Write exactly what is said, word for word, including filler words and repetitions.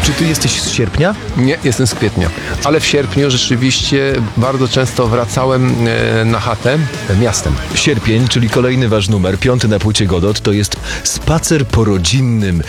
Czy ty jesteś z sierpnia? Nie, jestem z kwietnia. Ale w sierpniu rzeczywiście bardzo często wracałem e, na chatę miastem. Sierpień, czyli kolejny wasz numer, piąty na płycie Godot, to jest spacer po rodzinnym